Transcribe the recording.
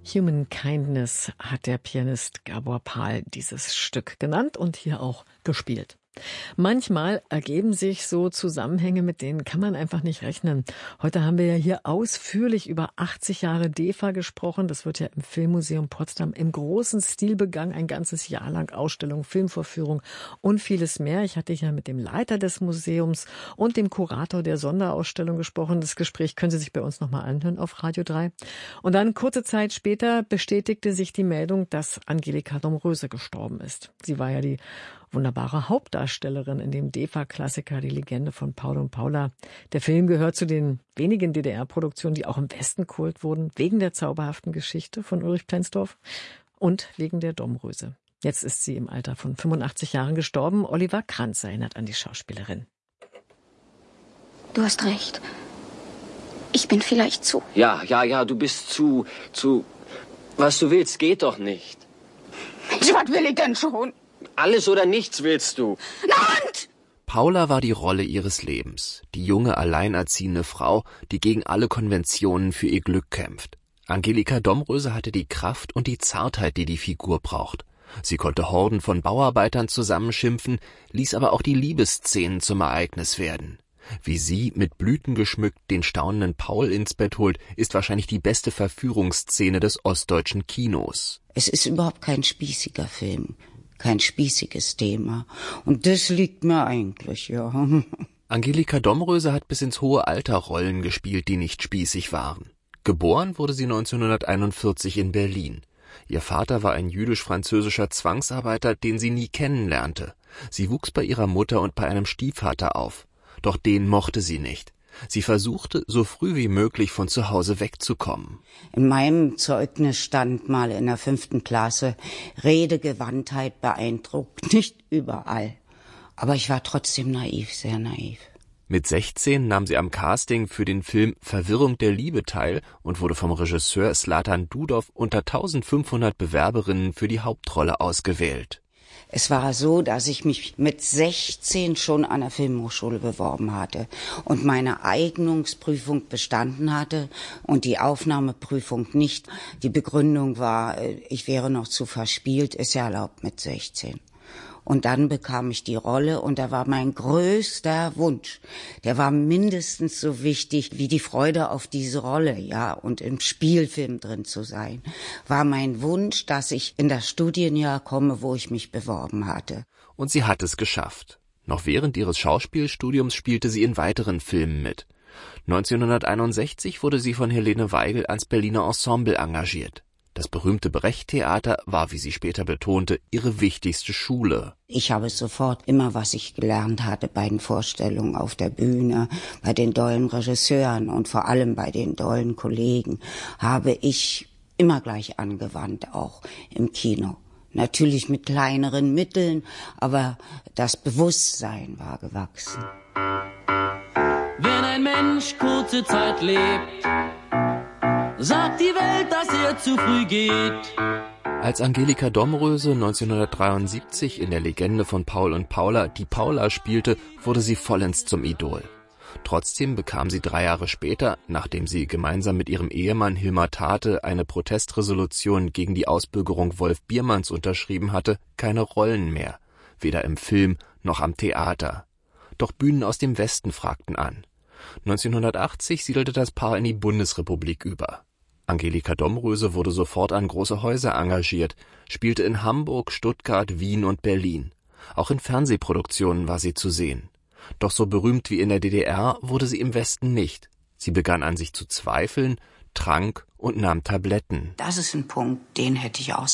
Human Kindness hat der Pianist Gabor Pal dieses Stück genannt und hier auch gespielt. Manchmal ergeben sich so Zusammenhänge, mit denen kann man einfach nicht rechnen. Heute haben wir ja hier ausführlich über 80 Jahre DEFA gesprochen. Das wird ja im Filmmuseum Potsdam im großen Stil begangen. Ein ganzes Jahr lang Ausstellung, Filmvorführung und vieles mehr. Ich hatte ja mit dem Leiter des Museums und dem Kurator der Sonderausstellung gesprochen. Das Gespräch können Sie sich bei uns nochmal anhören auf Radio 3. Und dann kurze Zeit später bestätigte sich die Meldung, dass Angelika Domröse gestorben ist. Sie war ja die wunderbare Hauptdarstellerin in dem DEFA-Klassiker Die Legende von Paul und Paula. Der Film gehört zu den wenigen DDR-Produktionen, die auch im Westen geholt wurden, wegen der zauberhaften Geschichte von Ulrich Plenzdorf und wegen der Domröse. Jetzt ist sie im Alter von 85 Jahren gestorben. Oliver Kranz erinnert an die Schauspielerin. Du hast recht. Ich bin vielleicht zu. Ja, du bist zu... Was du willst, geht doch nicht. Mensch, was will ich denn schon? Alles oder nichts willst du. Und? Paula war die Rolle ihres Lebens. Die junge, alleinerziehende Frau, die gegen alle Konventionen für ihr Glück kämpft. Angelika Domröse hatte die Kraft und die Zartheit, die die Figur braucht. Sie konnte Horden von Bauarbeitern zusammenschimpfen, ließ aber auch die Liebesszenen zum Ereignis werden. Wie sie, mit Blüten geschmückt, den staunenden Paul ins Bett holt, ist wahrscheinlich die beste Verführungsszene des ostdeutschen Kinos. Es ist überhaupt kein spießiger Film. Kein spießiges Thema. Und das liegt mir eigentlich, ja. Angelika Domröse hat bis ins hohe Alter Rollen gespielt, die nicht spießig waren. Geboren wurde sie 1941 in Berlin. Ihr Vater war ein jüdisch-französischer Zwangsarbeiter, den sie nie kennenlernte. Sie wuchs bei ihrer Mutter und bei einem Stiefvater auf. Doch den mochte sie nicht. Sie versuchte, so früh wie möglich von zu Hause wegzukommen. In meinem Zeugnis stand mal in der 5. Klasse, Redegewandtheit beeindruckt, nicht überall. Aber ich war trotzdem naiv, sehr naiv. Mit 16 nahm sie am Casting für den Film Verwirrung der Liebe teil und wurde vom Regisseur Zlatan Dudow unter 1500 Bewerberinnen für die Hauptrolle ausgewählt. Es war so, dass ich mich mit 16 schon an der Filmhochschule beworben hatte und meine Eignungsprüfung bestanden hatte und die Aufnahmeprüfung nicht. Die Begründung war, ich wäre noch zu verspielt, ist ja erlaubt mit 16. Und dann bekam ich die Rolle und da war mein größter Wunsch. Der war mindestens so wichtig wie die Freude auf diese Rolle, ja, und im Spielfilm drin zu sein. War mein Wunsch, dass ich in das Studienjahr komme, wo ich mich beworben hatte. Und sie hat es geschafft. Noch während ihres Schauspielstudiums spielte sie in weiteren Filmen mit. 1961 wurde sie von Helene Weigel ans Berliner Ensemble engagiert. Das berühmte Brecht-Theater war, wie sie später betonte, ihre wichtigste Schule. Ich habe sofort immer, was ich gelernt hatte bei den Vorstellungen auf der Bühne, bei den dollen Regisseuren und vor allem bei den dollen Kollegen, habe ich immer gleich angewandt, auch im Kino. Natürlich mit kleineren Mitteln, aber das Bewusstsein war gewachsen. Wenn ein Mensch kurze Zeit lebt, sagt die Welt, dass er zu früh geht. Als Angelika Domröse 1973 in der Legende von Paul und Paula die Paula spielte, wurde sie vollends zum Idol. Trotzdem bekam sie 3 Jahre später, nachdem sie gemeinsam mit ihrem Ehemann Hilmar Tate eine Protestresolution gegen die Ausbürgerung Wolf Biermanns unterschrieben hatte, keine Rollen mehr, weder im Film noch am Theater. Doch Bühnen aus dem Westen fragten an. 1980 siedelte das Paar in die Bundesrepublik über. Angelika Domröse wurde sofort an große Häuser engagiert, spielte in Hamburg, Stuttgart, Wien und Berlin. Auch in Fernsehproduktionen war sie zu sehen. Doch so berühmt wie in der DDR wurde sie im Westen nicht. Sie begann an sich zu zweifeln, trank und nahm Tabletten. Das ist ein Punkt, den hätte ich